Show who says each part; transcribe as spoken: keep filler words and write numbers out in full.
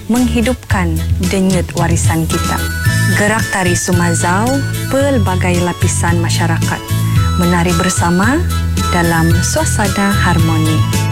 Speaker 1: menghidupkan denyut warisan kita. Gerak tari Sumazau pelbagai lapisan masyarakat menari bersama dalam suasana harmoni.